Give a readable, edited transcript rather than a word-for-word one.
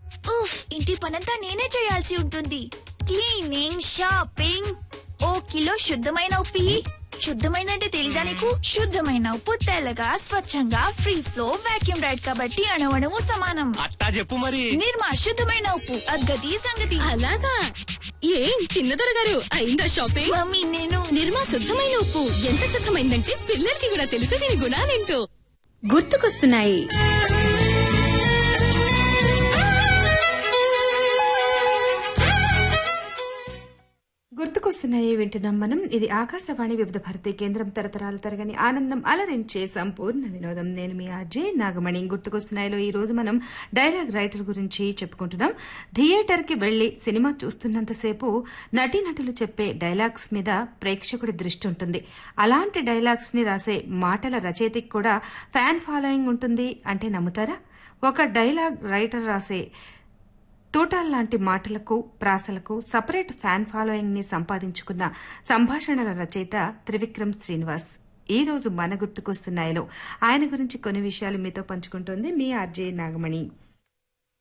ఉఫ్, ఇంటి పనంతా నేనే చేయాల్సి ఉంటుంది. క్లీనింగ్, షాపింగ్, ఓ కిలో శుద్ధమైన ఉప్పు ఇయ్యి. శుద్ధమైన అంటే తెలీదా నీకు? శుద్ధమైన ఉప్పు తెల్లగా స్వచ్ఛంగా ఫ్రీ ఫ్లో వాక్యూమ్ రైడ్ కాబట్టి అణువణువు సమానం. అట్టా చెప్పు మరి. నిర్మా శుద్ధమైన ఉప్పు, అగ్గది సంగతి. అలాగా? ఏం చిన్నదొర గారు అయిందా షాపింగ్? మమ్మీ నేను నిర్మా శుద్ధమైన ఉప్పు ఎంత శుద్ధమైందంటే పిల్లలకి కూడా తెలుసు దీని గుణాలేంటో. గుర్తుకొస్తున్నాయి. గుర్తుకొస్తున్నాయి వింటున్నాం మనం. ఇది ఆకాశవాణి వివిధ భారతి కేంద్రం. తరతరాలు తరగని ఆనందం అలరించే సంపూర్ణ వినోదం. నేను మీ ఆర్జే నాగమణి. గుర్తుకొస్తున్నాయిలో ఈ రోజు మనం డైలాగ్ రైటర్ గురించి చెప్పుకుంటున్నాం. థియేటర్ కి వెళ్లి సినిమా చూస్తున్నంతసేపు నటీనటులు చెప్పే డైలాగ్స్ మీద ప్రేక్షకుడి దృష్టి ఉంటుంది. అలాంటి డైలాగ్స్ ని రాసే మాటల రచయితకి కూడా ఫ్యాన్ ఫాలోయింగ్ ఉంటుంది అంటే నమ్ముతారా? ఒక డైలాగ్ రైటర్ రాసే తూటాల్లాంటి మాటలకు ప్రాసలకు సపరేట్ ఫ్యాన్ ఫాలోయింగ్ ని సంపాదించుకున్న సంభాషణల రచయిత త్రివిక్రమ్ శ్రీనివాస్. ఈ రోజు మన గుర్తుకొస్తున్నాయిలో ఆయన గురించి కొన్ని విషయాలు మీతో పంచుకుంటోంది మీ ఆర్జే నాగమణి.